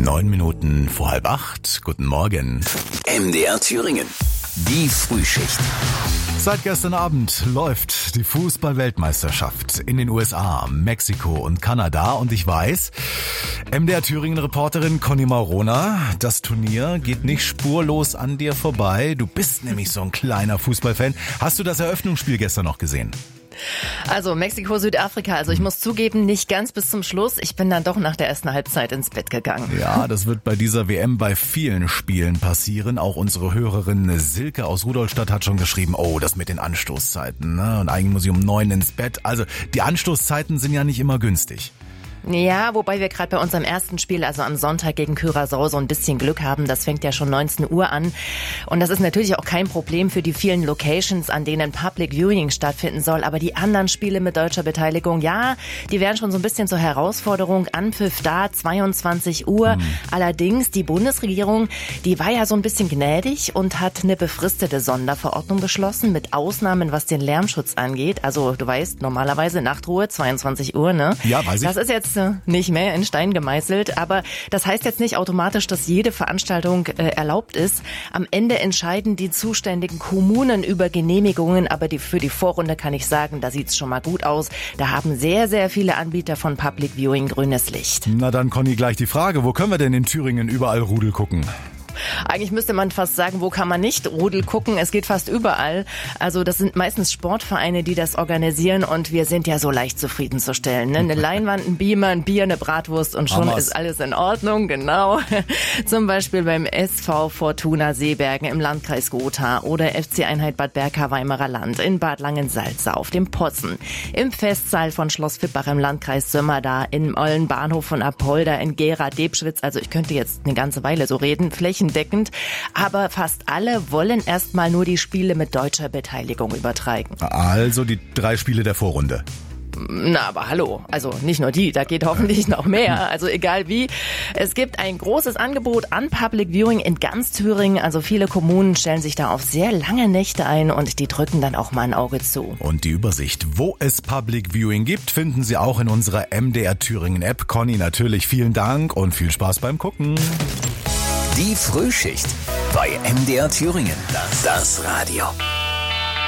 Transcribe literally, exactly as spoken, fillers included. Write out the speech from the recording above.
Neun Minuten vor halb acht. Guten Morgen. M D R Thüringen. Die Frühschicht. Seit gestern Abend läuft die Fußball-Weltmeisterschaft in den U S A, Mexiko und Kanada. Und ich weiß, M D R Thüringen-Reporterin Conny Maurona, das Turnier geht nicht spurlos an dir vorbei. Du bist nämlich so ein kleiner Fußballfan. Hast du das Eröffnungsspiel gestern noch gesehen? Also Mexiko, Südafrika, also ich muss zugeben, nicht ganz bis zum Schluss. Ich bin dann doch nach der ersten Halbzeit ins Bett gegangen. Ja, das wird bei dieser W M bei vielen Spielen passieren. Auch unsere Hörerin Silke aus Rudolstadt hat schon geschrieben, oh, das mit den Anstoßzeiten, ne? Und eigentlich muss ich um neun ins Bett. Also die Anstoßzeiten sind ja nicht immer günstig. Ja, wobei wir gerade bei unserem ersten Spiel, also am Sonntag gegen Curaçao, so ein bisschen Glück haben. Das fängt ja schon neunzehn Uhr an. Und das ist natürlich auch kein Problem für die vielen Locations, an denen Public Viewing stattfinden soll. Aber die anderen Spiele mit deutscher Beteiligung, ja, die werden schon so ein bisschen zur Herausforderung. Anpfiff da, zweiundzwanzig Uhr. Mhm. Allerdings, die Bundesregierung, die war ja so ein bisschen gnädig und hat eine befristete Sonderverordnung beschlossen, mit Ausnahmen, was den Lärmschutz angeht. Also, du weißt, normalerweise Nachtruhe, zweiundzwanzig Uhr, ne? Ja, weiß ich. Das ist jetzt nicht mehr in Stein gemeißelt, aber das heißt jetzt nicht automatisch, dass jede Veranstaltung äh, erlaubt ist. Am Ende entscheiden die zuständigen Kommunen über Genehmigungen, aber die, für die Vorrunde kann ich sagen, da sieht's schon mal gut aus. Da haben sehr, sehr viele Anbieter von Public Viewing grünes Licht. Na dann, Conny, gleich die Frage, wo können wir denn in Thüringen überall Rudel gucken? Eigentlich müsste man fast sagen, wo kann man nicht Rudel gucken? Es geht fast überall. Also das sind meistens Sportvereine, die das organisieren und wir sind ja so leicht zufriedenzustellen. Ne? Eine Leinwand, ein Beamer, ein Bier, eine Bratwurst und schon Hamas. Ist alles in Ordnung. Genau. Zum Beispiel beim S V Fortuna Seebergen im Landkreis Gotha oder F C Einheit Bad Berka-Weimarer Land in Bad Langensalza auf dem Potzen, im Festsaal von Schloss Fippach im Landkreis Sömmerda, im Ollenbahnhof von Apolda, in Gera-Debschwitz. Also ich könnte jetzt eine ganze Weile so reden, flächendeckend. Aber fast alle wollen erstmal nur die Spiele mit deutscher Beteiligung übertragen. Also die drei Spiele der Vorrunde. Na, aber hallo, also nicht nur die, da geht hoffentlich noch mehr, also egal wie. Es gibt ein großes Angebot an Public Viewing in ganz Thüringen, also viele Kommunen stellen sich da auf sehr lange Nächte ein und die drücken dann auch mal ein Auge zu. Und die Übersicht, wo es Public Viewing gibt, finden Sie auch in unserer M D R Thüringen App. Conny, natürlich vielen Dank und viel Spaß beim Gucken. Die Frühschicht bei M D R Thüringen. Das, das Radio.